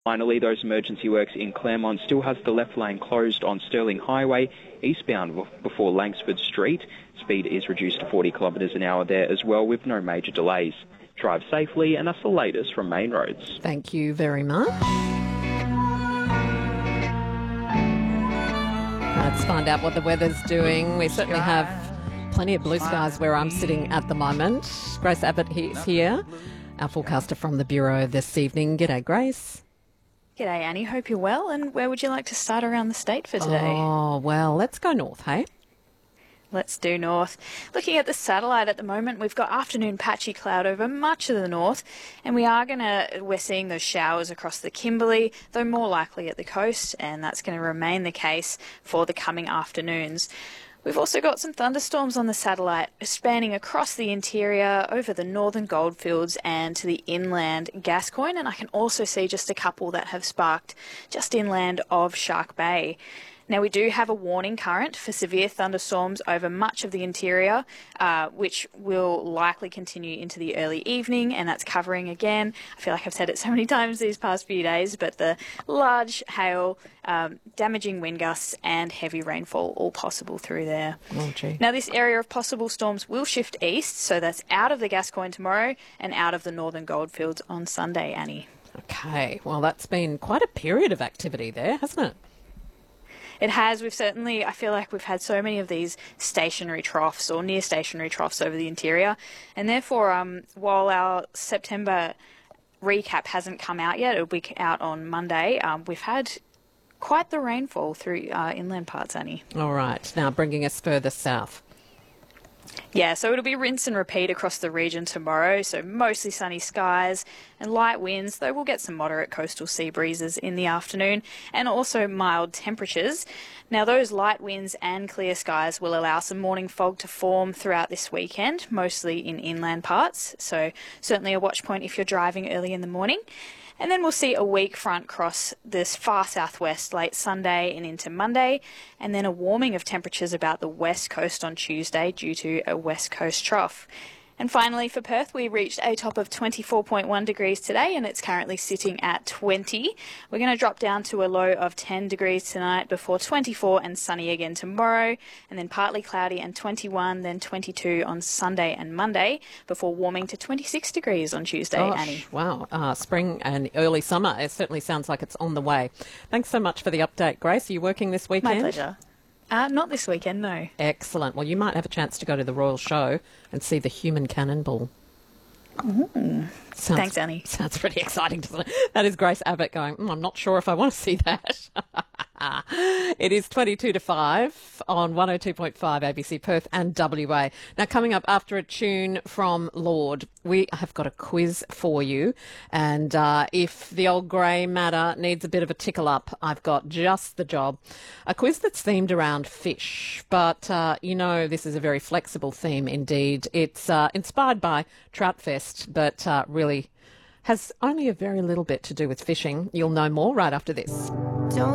Finally, those emergency works in Claremont still has the left lane closed on Stirling Highway, eastbound before Langsford Street. Speed is reduced to 40 kilometres an hour there as well, with no major delays. Drive safely, and that's the latest from Main Roads. Thank you very much. Let's find out what the weather's doing. We certainly have plenty of blue skies where I'm sitting at the moment. Grace Abbott is here, our forecaster from the Bureau this evening. G'day, Grace. G'day, Annie. Hope you're well. And where would you like to start around the state for today? Oh, well, let's go north, hey? Let's do north. Looking at the satellite at the moment, we've got afternoon patchy cloud over much of the north, and we're seeing those showers across the Kimberley, though more likely at the coast, and that's going to remain the case for the coming afternoons. We've also got some thunderstorms on the satellite spanning across the interior, over the northern goldfields and to the inland Gascoyne, and I can also see just a couple that have sparked just inland of Shark Bay. Now, we do have a warning current for severe thunderstorms over much of the interior, which will likely continue into the early evening, and that's covering again. I feel like I've said it so many times these past few days, but the large hail, damaging wind gusts and heavy rainfall all possible through there. Oh, gee. Now, this area of possible storms will shift east, so that's out of the Gascoyne tomorrow and out of the northern goldfields on Sunday, Annie. Okay, well, that's been quite a period of activity there, hasn't it? It has. I feel like we've had so many of these stationary troughs or near stationary troughs over the interior. And therefore, while our September recap hasn't come out yet, it'll be out on Monday, we've had quite the rainfall through inland parts, Annie. All right. Now bringing us further south. Yeah, so it'll be rinse and repeat across the region tomorrow, so mostly sunny skies and light winds, though we'll get some moderate coastal sea breezes in the afternoon and also mild temperatures. Now, those light winds and clear skies will allow some morning fog to form throughout this weekend, mostly in inland parts, so certainly a watch point if you're driving early in the morning. And then we'll see a weak front cross this far southwest late Sunday and into Monday, and then a warming of temperatures about the west coast on Tuesday due to a west coast trough. And finally, for Perth, we reached a top of 24.1 degrees today, and it's currently sitting at 20. We're going to drop down to a low of 10 degrees tonight before 24 and sunny again tomorrow, and then partly cloudy and 21, then 22 on Sunday and Monday, before warming to 26 degrees on Tuesday, Annie. Wow. Spring and early summer. It certainly sounds like it's on the way. Thanks so much for the update, Grace. Are you working this weekend? My pleasure. Not this weekend, no. Excellent. Well, you might have a chance to go to the Royal Show and see the human cannonball. Thanks, Annie. Sounds pretty exciting, doesn't it? That is Grace Abbott going, I'm not sure if I want to see that. It is 22 to 5 on 102.5 ABC Perth and WA. Now, coming up after a tune from Lord, we have got a quiz for you. And if the old grey matter needs a bit of a tickle up, I've got just the job. A quiz that's themed around fish. But, this is a very flexible theme indeed. It's inspired by Troutfest, but really has only a very little bit to do with fishing. You'll know more right after this.